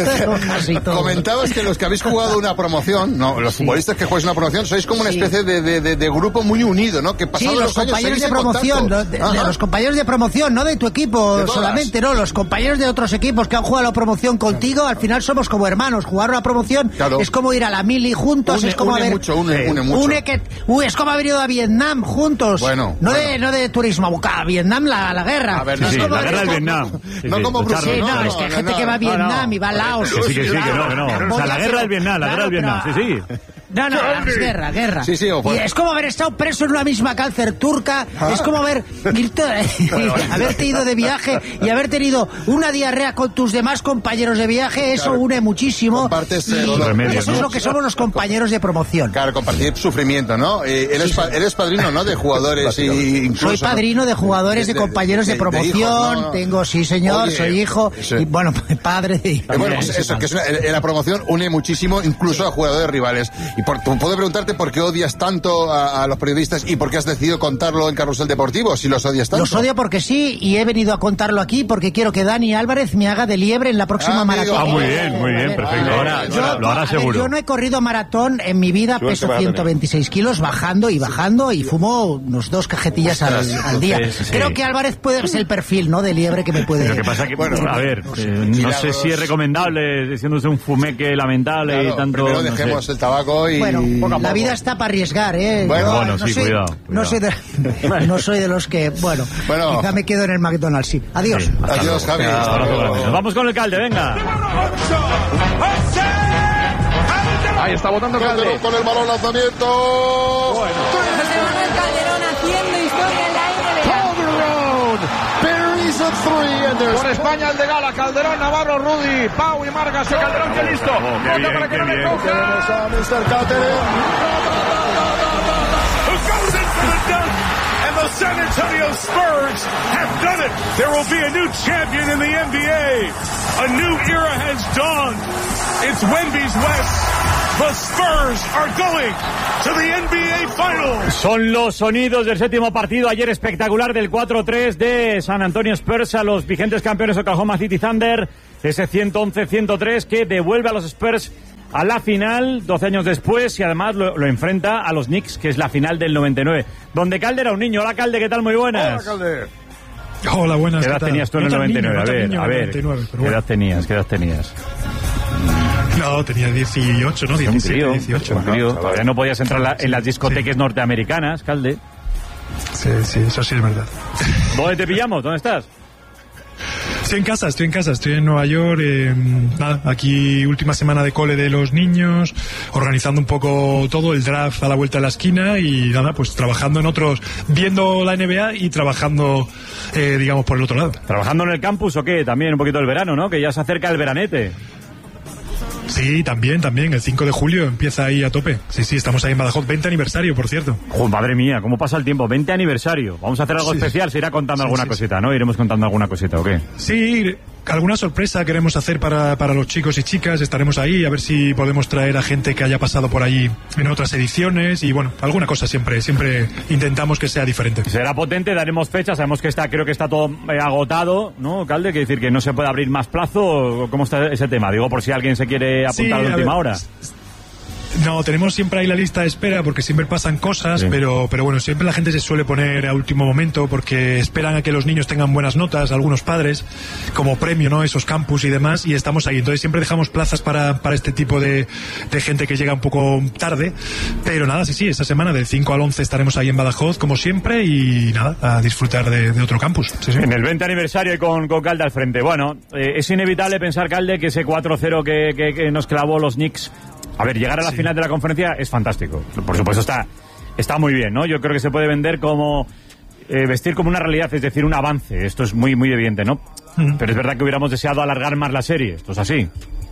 todos. Comentabas que los que habéis jugado una promoción, no, los sí. futbolistas que jugáis una promoción, sois como una especie sí. de, de, de, de grupo muy unido, ¿no? Que pasados sí, los, los años compañeros de promoción, de, de, de los compañeros de promoción, no de tu equipo de solamente, no, los compañeros de otros equipos que han jugado la promoción contigo, al final somos como hermanos. Jugar una promoción claro. es como ir a la mili juntos, une, es como une haber mucho, une, une mucho. Une que, uy, es como haber ido a Vietnam juntos. Bueno, no bueno. de no de turismo, a Vietnam la, la guerra. A ver, no sí, es como la guerra del Vietnam. Sí, no sí, como Bruce, sí, no, no, es que hay no, gente no, que va a Vietnam no, no. y va a Laos. Que sí, que sí, que no, que no. O sea, la guerra del Vietnam, la guerra del Vietnam, sí, sí. No, no, es guerra, guerra. Sí, sí, y es como haber estado preso en una misma cárcel turca, ¿Ah? es como haber bueno, haberte ido de viaje y haber tenido una diarrea con tus demás compañeros de viaje, eso claro. une muchísimo. Compartes, y remedios, eso ¿no? es lo que somos los compañeros de promoción. Claro, compartir sufrimiento, ¿no? Eh, eres, sí, eres padrino, ¿no? De jugadores y incluso, soy padrino de jugadores, de, de compañeros de, de promoción, de hijos, ¿no? Tengo, sí señor, Oye, soy hijo, sí. y bueno, padre de... Eh, bueno, pues eso, que es una, en la promoción une muchísimo incluso sí. a jugadores rivales. Y por, puedo preguntarte por qué odias tanto a, a los periodistas y por qué has decidido contarlo en Carrusel Deportivo, si los odias tanto. Los odio porque sí, y he venido a contarlo aquí porque quiero que Dani Álvarez me haga de liebre en la próxima ah, maratón. Ah, muy bien, muy bien, perfecto. Ahora, yo, lo hará seguro. Ver, yo no he corrido maratón en mi vida, Suerte peso ciento veintiséis kilos, bajando y bajando, y fumo unos dos cajetillas al, al día. Sí, sí. Creo que Álvarez puede ser el perfil, ¿no?, de liebre que me puede... Lo que pasa que, bueno, a ver, eh, no sé si es recomendable, diciéndose un fumeque lamentable claro, y tanto... Primero dejemos no sé. el tabaco poquito y... Bueno, poco a la poco. vida está para arriesgar, ¿eh? Bueno, Yo bueno, no sí, soy, cuidado, No soy, de, no soy de los que, bueno, Bueno. quizá me quedo en el McDonald's, sí. Adiós. Sí. Adiós, Javi. Nos vamos con el Calde, venga. Ahí está votando Calderón con el balón, lanzamiento. Bueno. José Manuel Calderón haciendo historia en la N B A. Por España el de Gala, Calderón, Navarro, Rudy, Pau y Margas, el Calderón que listo. Oh, qué bien, para que qué no le bien. coja. a mister Calderón. And the San Antonio Spurs have done it. There will be a new champion in the N B A. A new era has dawned. It's Wemby's West. The Spurs are going to the N B A Finals. Son los sonidos del séptimo partido ayer espectacular del cuatro tres de San Antonio Spurs a los vigentes campeones Oklahoma City Thunder. Ese ciento once a ciento tres que devuelve a los Spurs a la final doce años después y además lo, lo enfrenta a los Knicks, que es la final del noventa y nueve. Donde Calde era un niño. Hola, Calde, ¿qué tal? Muy buenas. Hola, Calde. Hola, buenas. ¿Qué edad tenías tú en el noventa y nueve? A ver, a ver. ¿Qué edad tenías? ¿Qué edad tenías? No, tenía dieciocho, ¿no? diecisiete, dieciocho. Un crío. Todavía no podías entrar la- en las discotecas norteamericanas, Calde. Sí, sí, eso sí es verdad. ¿Dónde te pillamos? ¿Dónde estás? Estoy en casa, estoy en casa, estoy en Nueva York, eh, nada, aquí última semana de cole de los niños, organizando un poco todo, el draft a la vuelta de la esquina y nada, pues trabajando en otros, viendo la N B A y trabajando, eh, digamos, por el otro lado. ¿Trabajando en el campus o qué? También un poquito el verano, ¿no? Que ya se acerca el veranete. Sí, también, también, el cinco de julio empieza ahí a tope. Sí, sí, estamos ahí en Badajoz, veinte aniversario, por cierto. Oh, madre mía, ¿cómo pasa el tiempo? veinte aniversario. Vamos a hacer algo Sí. especial, se irá contando Sí, alguna sí, cosita, ¿no? Iremos contando alguna cosita, ¿o qué? Sí, alguna sorpresa queremos hacer para, para los chicos y chicas, estaremos ahí, a ver si podemos traer a gente que haya pasado por ahí en otras ediciones y bueno, alguna cosa siempre, siempre intentamos que sea diferente. Será potente, daremos fecha, sabemos que está, creo que está todo eh, agotado, ¿no, Calde? Quiere decir que no se puede abrir más plazo, ¿o ¿cómo está ese tema? Digo, por si alguien se quiere apuntar Sí, a la a última ver, hora. No, tenemos siempre ahí la lista de espera porque siempre pasan cosas, Sí. pero, pero bueno, siempre la gente se suele poner a último momento porque esperan a que los niños tengan buenas notas, algunos padres, como premio, ¿no? Esos campus y demás, y estamos ahí. Entonces siempre dejamos plazas para, para este tipo de, de gente que llega un poco tarde, pero nada, sí, sí, esa semana del cinco al once estaremos ahí en Badajoz, como siempre, y nada, a disfrutar de, de otro campus. Sí, sí. En el veinte aniversario y con, con Calde al frente. Bueno, eh, es inevitable pensar, Calde, que ese cuatro cero que, que, que nos clavó los Knicks. A ver, llegar a la Sí. final de la conferencia es fantástico. Por supuesto, está, está muy bien, ¿no? Yo creo que se puede vender como... eh, vestir como una realidad, es decir, un avance. Esto es muy, muy evidente, ¿no? Mm. Pero es verdad que hubiéramos deseado alargar más la serie. Esto es así.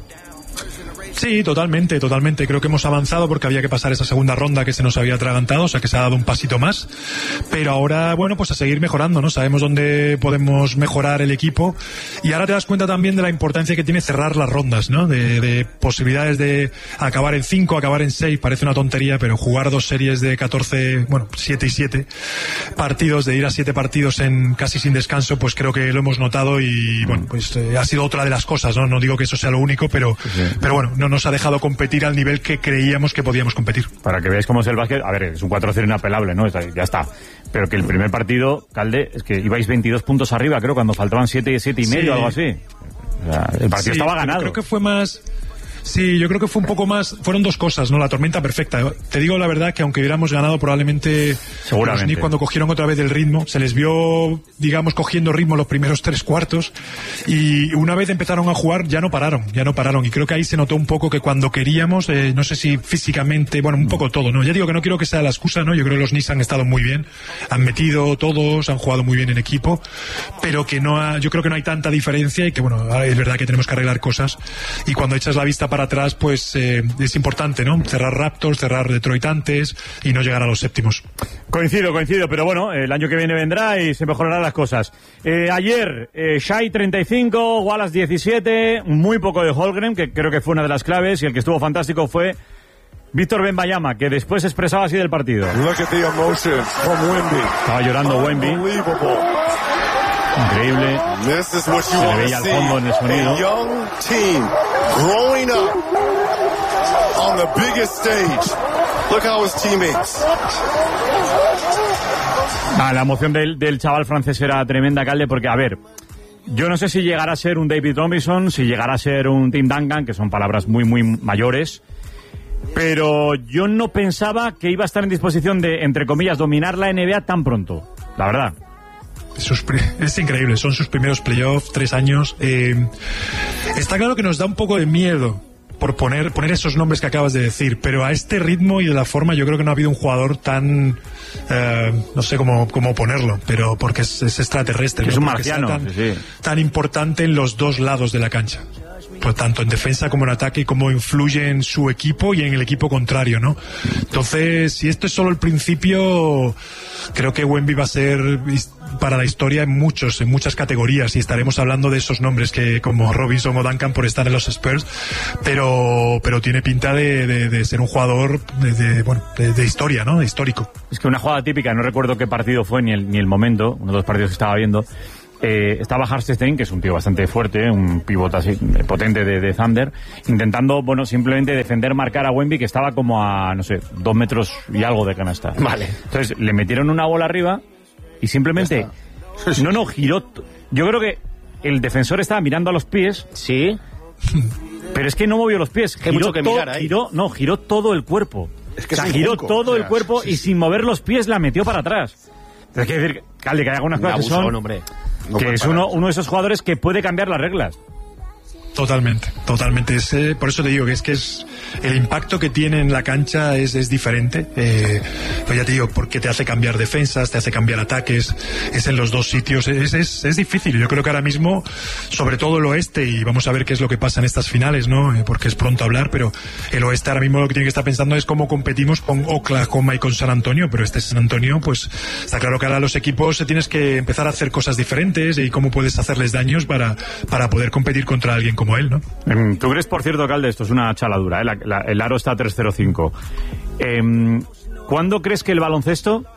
Sí, totalmente, totalmente. Creo que hemos avanzado porque había que pasar esa segunda ronda que se nos había atragantado, o sea que se ha dado un pasito más. Pero ahora, bueno, pues a seguir mejorando, ¿no? Sabemos dónde podemos mejorar el equipo y ahora te das cuenta también de la importancia que tiene cerrar las rondas, ¿no? De, de posibilidades de acabar en cinco, acabar en seis, parece una tontería, pero jugar dos series de catorce, bueno, siete y siete partidos, de ir a siete partidos en casi sin descanso, pues creo que lo hemos notado y, bueno, pues eh, ha sido otra de las cosas, ¿no? No digo que eso sea lo único, pero, pero bueno, no nos ha dejado competir al nivel que creíamos que podíamos competir. Para que veáis cómo es el básquet. A ver, es un cuatro cero inapelable, ¿no? Está- Ya está. Pero que el primer partido, Calde, es que ibais veintidós puntos arriba, creo, cuando faltaban siete, siete y medio, Sí. algo así. O sea, el partido Sí, estaba pero ganado. Creo que fue más... Sí, yo creo que fue un poco más... Fueron dos cosas, ¿no? La tormenta perfecta. Te digo la verdad que aunque hubiéramos ganado probablemente... Seguramente. Los Knicks cuando cogieron otra vez el ritmo, se les vio, digamos, cogiendo ritmo los primeros tres cuartos y una vez empezaron a jugar ya no pararon, ya no pararon. Y creo que ahí se notó un poco que cuando queríamos, eh, no sé si físicamente, bueno, un poco todo, ¿no? Ya digo que no quiero que sea la excusa, ¿no? Yo creo que los Knicks han estado muy bien, han metido todos, han jugado muy bien en equipo, pero que no ha, yo creo que no hay tanta diferencia y que, bueno, ahora es verdad que tenemos que arreglar cosas y cuando echas la vista para atrás, pues eh, es importante, ¿no? Cerrar Raptors, cerrar Detroit antes y no llegar a los séptimos. Coincido, coincido, pero bueno, el año que viene vendrá y se mejorarán las cosas. Eh, ayer, eh, Shai treinta y cinco, Wallace diecisiete, muy poco de Holmgren, que creo que fue una de las claves, y el que estuvo fantástico fue Víctor Wembanyama, que después se expresaba así del partido. Look at the emotion from Wemby. Estaba llorando Wemby. Unbelievable. Increíble. This is what you Se le want veía to al fondo en el see. sonido. A young team growing up on the biggest stage. Look how his teammates. Ah, la emoción del, del chaval francés era tremenda, Calde, porque, a ver, yo no sé si llegará a ser un David Robinson, si llegará a ser un Tim Duncan, que son palabras muy, muy mayores. pero yo no pensaba que iba a estar en disposición de, entre comillas, dominar la N B A tan pronto, la verdad. Sus, es increíble, son sus primeros playoffs, tres años. Eh, está claro que nos da un poco de miedo por poner, poner esos nombres que acabas de decir, pero a este ritmo y de la forma yo creo que no ha habido un jugador tan, eh, no sé cómo, cómo ponerlo, pero porque es, es extraterrestre. Es ¿no? un Porque marciano. tan, Sí, sí. tan importante en los dos lados de la cancha. Por tanto, en defensa como en ataque, y cómo influye en su equipo y en el equipo contrario, ¿no? Entonces, si esto es solo el principio, creo que Wemby va a ser para la historia en muchos, en muchas categorías, y estaremos hablando de esos nombres que como Robinson o Duncan por estar en los Spurs, pero pero tiene pinta de, de, de ser un jugador de, de bueno de, de historia, ¿no? De histórico. Es que una jugada típica, no recuerdo qué partido fue ni el, ni el momento, uno de los partidos que estaba viendo. Eh, estaba Hartenstein, que es un tío bastante fuerte, un pivot así potente de, de Thunder, intentando, bueno, simplemente defender, marcar a Wemby, que estaba como a, no sé, dos metros y algo de canasta. Vale. Entonces le metieron una bola arriba y simplemente, no, no, giró. T- Yo creo que el defensor estaba mirando a los pies. Sí. Pero es que no movió los pies. Hay mucho que to- mirar ahí. Giró, no, giró todo el cuerpo. Es que o sea, es un giró junco, todo o sea, el cuerpo sí, y sí. sin mover los pies la metió para atrás. Es que decir, Calde, que hay algunas Un cosas que abusón, son... hombre. No que puede es parar. uno, uno de esos jugadores que puede cambiar las reglas. Totalmente, totalmente. Es, eh, por eso te digo que es que es el impacto que tiene en la cancha es, es diferente. Eh, pues ya te digo, porque te hace cambiar defensas, te hace cambiar ataques, es en los dos sitios. Es, es, es difícil. Yo creo que ahora mismo, sobre todo el oeste, y vamos a ver qué es lo que pasa en estas finales, ¿no? Eh, porque es pronto hablar, pero el oeste ahora mismo lo que tiene que estar pensando es cómo competimos con Oklahoma y con San Antonio, pero este San Antonio, pues está claro que ahora los equipos se tienes que empezar a hacer cosas diferentes y cómo puedes hacerles daños para, para poder competir contra alguien como él, ¿no? ¿Tú crees, por cierto, Calde, esto es una chaladura, ¿eh? la, la, el aro está a tres cero cinco. Eh, ¿Cuándo crees que el baloncesto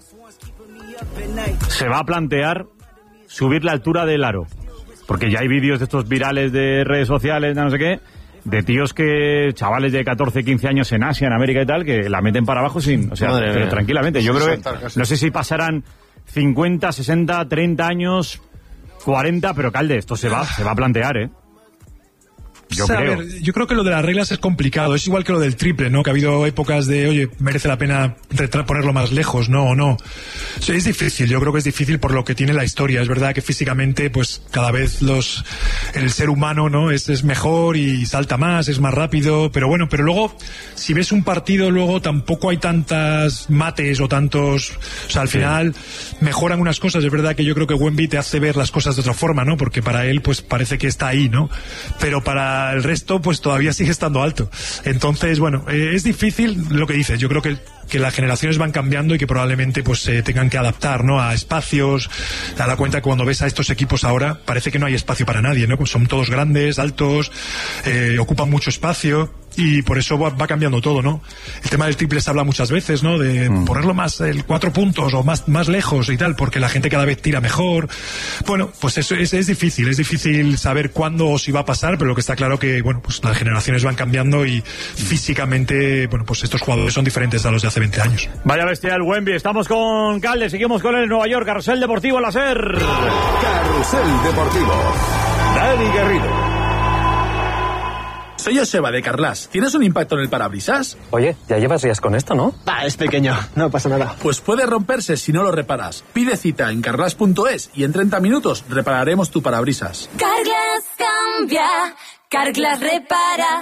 se va a plantear subir la altura del aro? Porque ya hay vídeos de estos virales de redes sociales, de no sé qué, de tíos que, chavales de catorce, quince años en Asia, en América y tal, que la meten para abajo sin, o sea, Madre pero mía. tranquilamente. Yo Sin creo saltar que, casi. no sé si pasarán cincuenta, sesenta, treinta años, cuarenta, pero Calde, esto se va, se va a plantear, ¿eh? Yo O sea, creo. A ver, yo creo que lo de las reglas es complicado. Es igual que lo del triple, ¿no? Que ha habido épocas de, oye, merece la pena retra- ponerlo más lejos, ¿no? O no. O sea, es difícil. Yo creo que es difícil por lo que tiene la historia. Es verdad que físicamente, pues, cada vez los, el ser humano, ¿no? Es, es mejor y salta más, es más rápido. Pero bueno, pero luego, si ves un partido, luego tampoco hay tantas mates o tantos, o sea, al final mejoran unas cosas. Es verdad que yo creo que Wemby te hace ver las cosas de otra forma, ¿no? Porque para él, pues, parece que está ahí, ¿no? Pero para el resto pues todavía sigue estando alto. Entonces, bueno, eh, es difícil lo que dices. Yo creo que, que las generaciones van cambiando y que probablemente pues se tengan que adaptar, ¿no? A espacios. Te das cuenta que cuando ves a estos equipos ahora parece que no hay espacio para nadie, ¿no? Pues son todos grandes, altos, eh, ocupan mucho espacio. Y por eso va, va cambiando todo, ¿no? El tema del triple se habla muchas veces, ¿no? De mm. ponerlo más, el cuatro puntos o más, más lejos y tal, porque la gente cada vez tira mejor. Bueno, pues eso es, es difícil, es difícil saber cuándo o si va a pasar, pero lo que está claro que, bueno, pues las generaciones van cambiando y físicamente, bueno, pues estos jugadores son diferentes a los de hace veinte años. Vaya bestial, Wemby. Estamos con Calde, seguimos con él en Nueva York. Carrusel Deportivo Láser. Carrusel Deportivo. Dani Garrido. Soy Joseba de Carlas. ¿Tienes un impacto en el parabrisas? Oye, ya llevas días con esto, ¿no? Ah, es pequeño, no pasa nada. Pues puede romperse si no lo reparas. Pide cita en carlas punto es y en treinta minutos repararemos tu parabrisas. Carglass cambia, Carglass repara.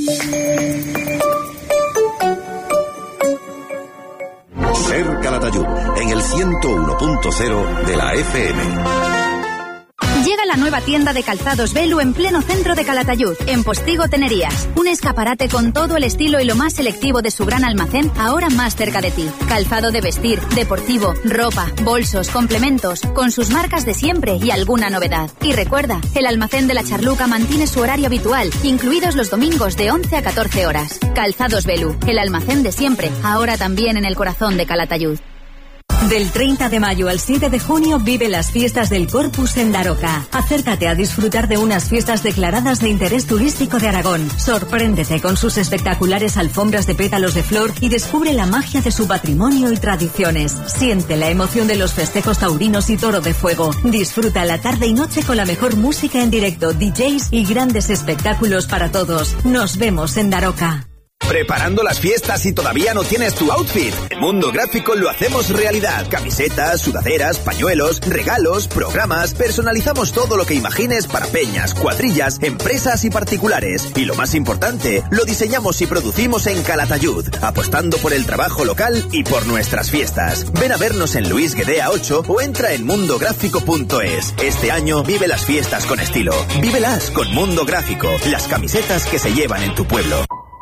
Ser Calatayud, en el ciento uno punto cero de la F M. Llega la nueva tienda de calzados Velu en pleno centro de Calatayud, en Postigo Tenerías. Un escaparate con todo el estilo y lo más selectivo de su gran almacén, ahora más cerca de ti. Calzado de vestir, deportivo, ropa, bolsos, complementos, con sus marcas de siempre y alguna novedad. Y recuerda, el almacén de la Charluca mantiene su horario habitual, incluidos los domingos de once a catorce horas. Calzados Velu, el almacén de siempre, ahora también en el corazón de Calatayud. Del treinta de mayo al siete de junio vive las fiestas del Corpus en Daroca. Acércate a disfrutar de unas fiestas declaradas de interés turístico de Aragón. Sorpréndete con sus espectaculares alfombras de pétalos de flor y descubre la magia de su patrimonio y tradiciones. Siente la emoción de los festejos taurinos y toro de fuego. Disfruta la tarde y noche con la mejor música en directo, D Js y grandes espectáculos para todos. Nos vemos en Daroca. ¿Preparando las fiestas y todavía no tienes tu outfit? En Mundo Gráfico lo hacemos realidad. Camisetas, sudaderas, pañuelos, regalos, programas. Personalizamos todo lo que imagines para peñas, cuadrillas, empresas y particulares. Y lo más importante, lo diseñamos y producimos en Calatayud, apostando por el trabajo local y por nuestras fiestas. Ven a vernos en Luis Guedea ocho o entra en mundo gráfico punto es. Este año vive las fiestas con estilo. Vívelas con Mundo Gráfico, las camisetas que se llevan en tu pueblo.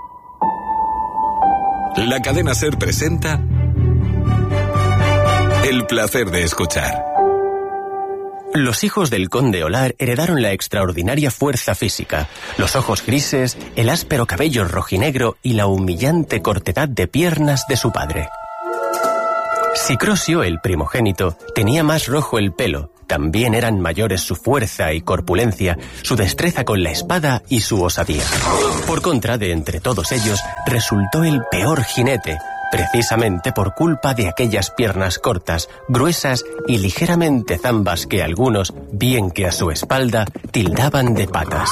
La cadena SER presenta El placer de escuchar. Los hijos del conde Olar heredaron la extraordinaria fuerza física, los ojos grises, el áspero cabello rojinegro y la humillante cortedad de piernas de su padre. Sicrosio, el primogénito, tenía más rojo el pelo. También eran mayores su fuerza y corpulencia, su destreza con la espada y su osadía. Por contra, de entre todos ellos, resultó el peor jinete, precisamente por culpa de aquellas piernas cortas, gruesas y ligeramente zambas que algunos, bien que a su espalda, tildaban de patas.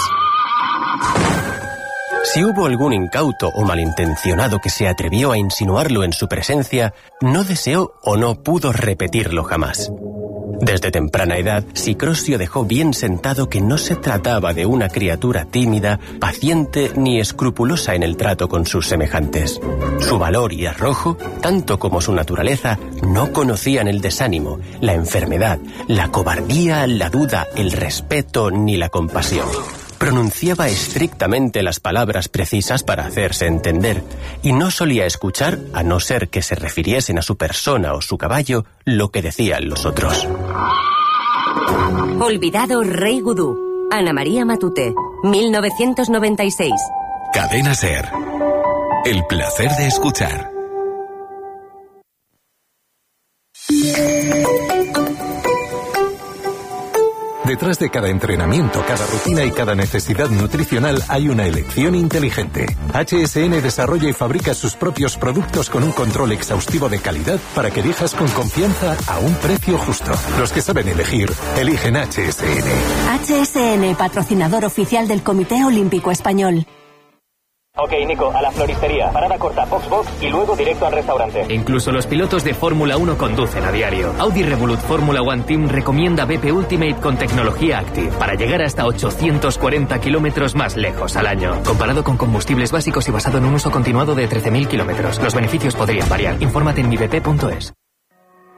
Si hubo algún incauto o malintencionado que se atrevió a insinuarlo en su presencia, no deseó o no pudo repetirlo jamás. Desde temprana edad, Sicrosio dejó bien sentado que no se trataba de una criatura tímida, paciente ni escrupulosa en el trato con sus semejantes. Su valor y arrojo, tanto como su naturaleza, no conocían el desánimo, la enfermedad, la cobardía, la duda, el respeto ni la compasión. Pronunciaba estrictamente las palabras precisas para hacerse entender, y no solía escuchar, a no ser que se refiriesen a su persona o su caballo, lo que decían los otros. Olvidado Rey Gudú. Ana María Matute, mil novecientos noventa y seis. Cadena SER. El placer de escuchar. Detrás de cada entrenamiento, cada rutina y cada necesidad nutricional hay una elección inteligente. H S N desarrolla y fabrica sus propios productos con un control exhaustivo de calidad para que elijas con confianza a un precio justo. Los que saben elegir, eligen H S N. H S N, patrocinador oficial del Comité Olímpico Español. Ok, Nico, a la floristería. Parada corta, box box y luego directo al restaurante. Incluso los pilotos de Fórmula uno conducen a diario. Audi Revolut Fórmula One Team recomienda B P Ultimate con tecnología Active para llegar hasta ochocientos cuarenta kilómetros más lejos al año. Comparado con combustibles básicos y basado en un uso continuado de trece mil kilómetros. Los beneficios podrían variar. Infórmate en mi b p punto es.